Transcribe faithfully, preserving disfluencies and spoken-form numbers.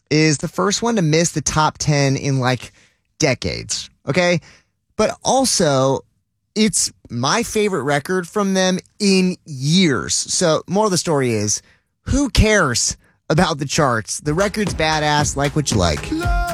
is the first one to miss the top ten in like decades. Okay. But also, it's my favorite record from them in years. So, more of the story is, who cares about the charts? The record's badass, like what you like.